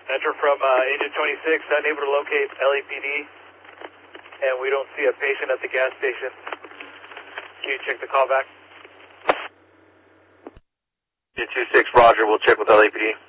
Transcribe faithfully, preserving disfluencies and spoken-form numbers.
Metro from uh, Agent twenty-six, unable to locate L A P D, and we don't see a patient at the gas station. Can you check the call back? Agent two six, Roger, we'll check with L A P D.